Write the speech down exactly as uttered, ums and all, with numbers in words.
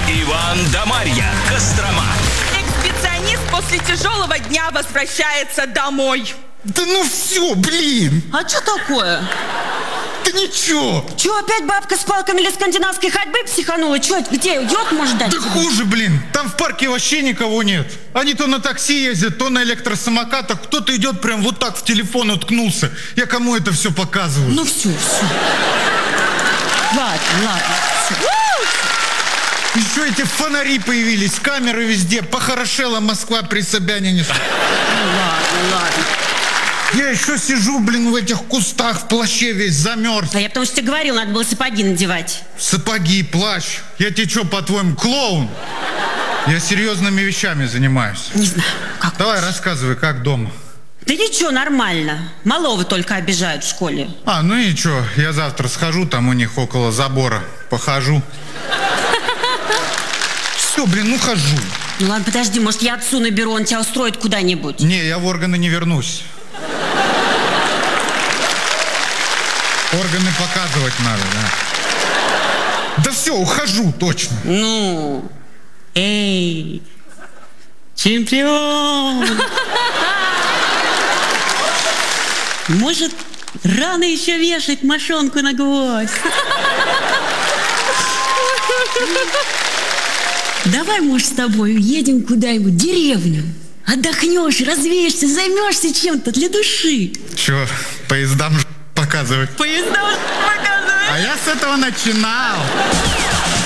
Иван да Марья, Кострома. Экспедиционист после тяжелого дня возвращается домой. Да ну все, блин! А что такое? Да ничего! Че, опять бабка с палками для скандинавской ходьбы психанула? Че, где, йод может дать? Да хуже, блин! Там в парке вообще никого нет. Они то на такси ездят, то на электросамокатах. Кто-то идет прям вот так в телефон уткнулся. Я кому это все показываю? Ну все, все. Ладно, ладно. Всё. Еще эти фонари появились, камеры везде. Похорошела Москва при Собянине. Ну ладно, ладно. Я еще сижу, блин, в этих кустах, в плаще весь замерз. А я потому что тебе говорил, надо было сапоги надевать. Сапоги, плащ. Я тебе что, по-твоему, клоун? Я серьезными вещами занимаюсь. Не знаю, как. Давай, рассказывай, как дома. Да ничего, нормально. Малого только обижают в школе. А, ну и что, я завтра схожу, там у них около забора, похожу. Все, блин, ну хожу. Ну ладно, подожди, может я отцу наберу, он тебя устроит куда-нибудь. Не, я в органы не вернусь. Органы показывать надо, да. Да все, ухожу, точно. Ну, эй, чемпион. Может, рано еще вешать мошонку на гвоздь. Давай, может, с тобой уедем куда-нибудь, в деревню. Отдохнешь, развеешься, займешься чем-то для души. Че, поездам показывать? Поезда показывать. А я с этого начинал.